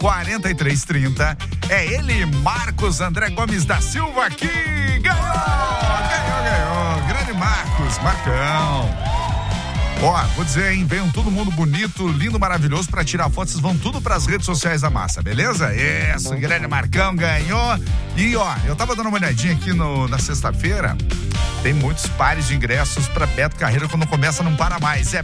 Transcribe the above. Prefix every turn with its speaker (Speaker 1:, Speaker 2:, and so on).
Speaker 1: 4330. É ele, Marcos André Gomes da Silva, que ganhou. Grande Marcão. Ó, vou dizer, hein, venham todo mundo bonito, lindo, maravilhoso pra tirar fotos, vocês vão tudo pras redes sociais da massa, beleza? Isso, grande Marcão ganhou. E ó, eu tava dando uma olhadinha aqui na sexta-feira, tem muitos pares de ingressos pra Beto Carreiro, quando começa não para mais.